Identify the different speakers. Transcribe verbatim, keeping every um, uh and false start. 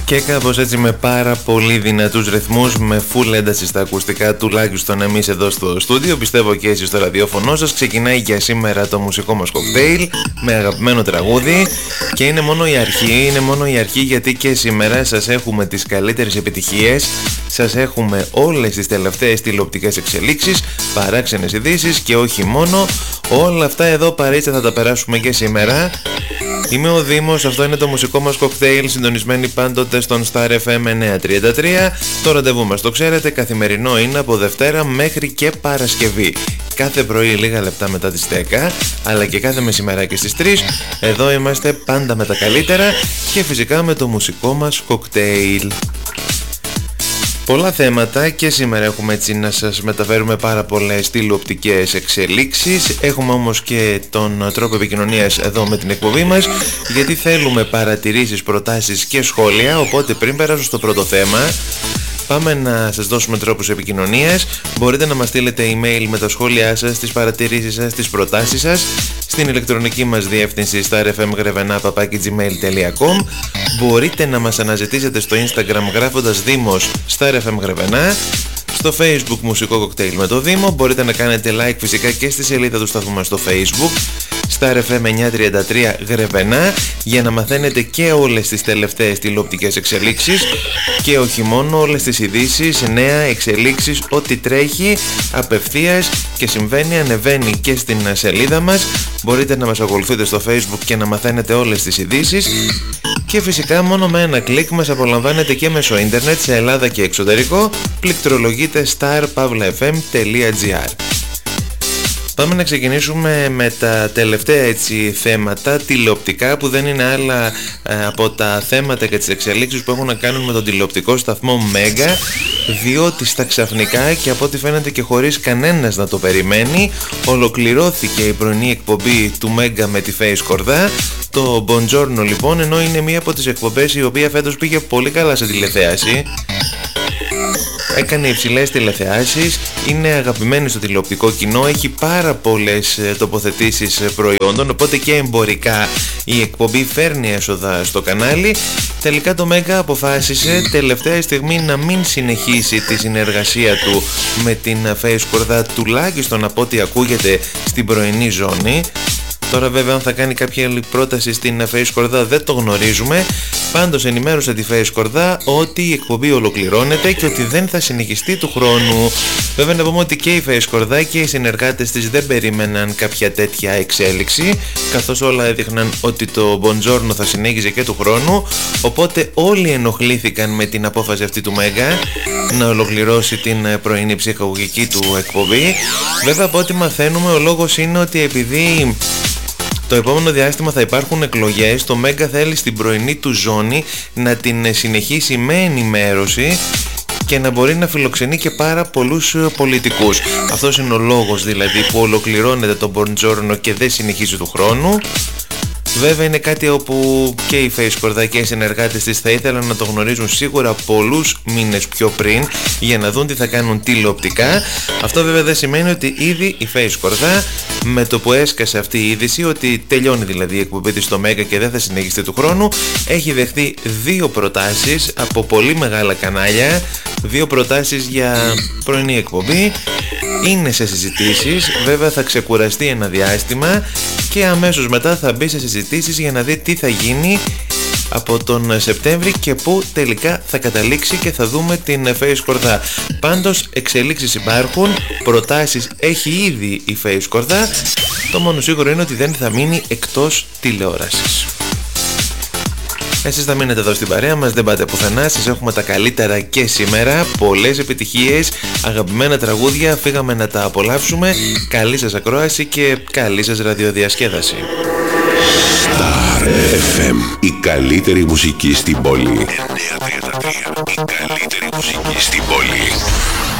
Speaker 1: Και κάπως έτσι με πάρα πολύ δυνατούς ρυθμούς, με full ένταση στα ακουστικά, τουλάχιστον εμείς εδώ στο στούντιο, πιστεύω και εσείς στο ραδιόφωνο σας, ξεκινάει για σήμερα το μουσικό μας κοκτέιλ με αγαπημένο τραγούδι και είναι μόνο η αρχή, είναι μόνο η αρχή γιατί και σήμερα σας έχουμε τις καλύτερες επιτυχίες, σας έχουμε όλες τις τελευταίες τηλεοπτικές εξελίξεις, παράξενες ειδήσεις και όχι μόνο, όλα αυτά εδώ παρέτσα θα τα περάσουμε και σήμερα. Είμαι ο Δήμος, αυτό είναι το μουσικό μας κοκτέιλ, συντονισμένοι πάντοτε στον Star εφ εμ εννιακόσια τριάντα τρία. Το ραντεβού μας, το ξέρετε, καθημερινό είναι από Δευτέρα μέχρι και Παρασκευή. Κάθε πρωί λίγα λεπτά μετά τις δέκα, αλλά και κάθε μεσημεράκι στις τρεις. Εδώ είμαστε πάντα με τα καλύτερα και φυσικά με το μουσικό μας κοκτέιλ. Πολλά θέματα και σήμερα έχουμε έτσι να σας μεταφέρουμε πάρα πολλές τηλεοπτικές εξελίξεις. Έχουμε όμως και τον τρόπο επικοινωνίας εδώ με την εκπομπή μας, γιατί θέλουμε παρατηρήσεις, προτάσεις και σχόλια. Οπότε πριν περάσω στο πρώτο θέμα, πάμε να σας δώσουμε τρόπους επικοινωνίας. Μπορείτε να μας στείλετε email με τα σχόλιά σας, τις παρατηρήσεις σας, τις προτάσεις σας στην ηλεκτρονική μας διεύθυνση starfmgrevena παπάκι gmail τελεία com. Μπορείτε να μας αναζητήσετε στο Instagram γράφοντας Δήμος starfmgrevena, στο Facebook μουσικό κοκτέιλ με το Δήμο. Μπορείτε να κάνετε like φυσικά και στη σελίδα του σταθμού μας στο Facebook Star εφ εμ εννιακόσια τριάντα τρία Grevena, για να μαθαίνετε και όλες τις τελευταίες τηλεοπτικές εξελίξεις και όχι μόνο, όλες τις ειδήσεις, νέα εξελίξεις, ό,τι τρέχει απευθείας και συμβαίνει, ανεβαίνει και στην σελίδα μας. Μπορείτε να μας ακολουθείτε στο Facebook και να μαθαίνετε όλες τις ειδήσεις και φυσικά μόνο με ένα κλικ μας απολαμβάνετε και μέσω ίντερνετ σε Ελλάδα και εξωτερικό. Πληκτρολογείτε star pavla f m τελεία g r. Πάμε να ξεκινήσουμε με τα τελευταία έτσι θέματα τηλεοπτικά, που δεν είναι άλλα ε, από τα θέματα και τις εξελίξεις που έχουν να κάνουν με τον τηλεοπτικό σταθμό Mega, διότι στα ξαφνικά και από ό,τι φαίνεται και χωρίς κανένας να το περιμένει, ολοκληρώθηκε η πρωινή εκπομπή του Mega με τη Face Κορδά. Το Buongiorno λοιπόν, ενώ είναι μία από τις εκπομπές η οποία φέτος πήγε πολύ καλά σε τηλεθέαση, έκανε υψηλές τηλεθεάσεις, είναι αγαπημένη στο τηλεοπτικό κοινό, έχει πάρα πολλές τοποθετήσεις προϊόντων, οπότε και εμπορικά η εκπομπή φέρνει έσοδα στο κανάλι. Τελικά το Mega αποφάσισε τελευταία στιγμή να μην συνεχίσει τη συνεργασία του με την Face Κορδά, τουλάχιστον από ό,τι ακούγεται στην πρωινή ζώνη. Τώρα βέβαια αν θα κάνει κάποια άλλη πρόταση στην Face Κορδά δεν το γνωρίζουμε. Πάντως ενημέρωσε τη Face Κορδά ότι η εκπομπή ολοκληρώνεται και ότι δεν θα συνεχιστεί του χρόνου. Βέβαια να πούμε ότι και η Face Κορδά και οι συνεργάτες της δεν περίμεναν κάποια τέτοια εξέλιξη, καθώς όλα έδειχναν ότι το Buongiorno θα συνέχιζε και του χρόνου. Οπότε όλοι ενοχλήθηκαν με την απόφαση αυτή του Mega να ολοκληρώσει την πρωινή ψυχαγωγική του εκπομπή. Βέβαια από ό,τι μαθαίνουμε ο λόγος είναι ότι επειδή το επόμενο διάστημα θα υπάρχουν εκλογές, το Mega θέλει στην πρωινή του ζώνη να την συνεχίσει με ενημέρωση και να μπορεί να φιλοξενεί και πάρα πολλούς πολιτικούς. Αυτός είναι ο λόγος δηλαδή που ολοκληρώνεται το Buongiorno και δεν συνεχίζει του χρόνου. Βέβαια είναι κάτι όπου και η Face Κορδά και οι συνεργάτες της θα ήθελαν να το γνωρίζουν σίγουρα πολλούς μήνες πιο πριν για να δουν τι θα κάνουν τηλεοπτικά. Αυτό βέβαια δεν σημαίνει ότι ήδη η Face Κορδά, με το που έσκασε αυτή η είδηση ότι τελειώνει δηλαδή η εκπομπή της στο Mega και δεν θα συνεχιστεί του χρόνου, έχει δεχτεί δύο προτάσεις από πολύ μεγάλα κανάλια, δύο προτάσεις για πρωινή εκπομπή. Είναι σε συζητήσεις, βέβαια θα ξεκουραστεί ένα διάστημα και αμέσως μετά θα μπει σε συζητήσεις για να δει τι θα γίνει από τον Σεπτέμβρη και πού τελικά θα καταλήξει και θα δούμε την Face Κορδά. Πάντως εξελίξεις υπάρχουν, προτάσεις έχει ήδη η Face Κορδά, το μόνο σίγουρο είναι ότι δεν θα μείνει εκτός τηλεόρασης. Εσείς θα μείνετε εδώ στην παρέα μας, δεν πάτε πουθενά, σας έχουμε τα καλύτερα και σήμερα, πολλές επιτυχίες, αγαπημένα τραγούδια, φύγαμε να τα απολαύσουμε, καλή σας ακρόαση και καλή σας ραδιοδιασκέδαση.
Speaker 2: Star εφ εμ, η καλύτερη μουσική στην πόλη.
Speaker 3: εννιακόσια τριάντα τρία, η καλύτερη μουσική στην πόλη.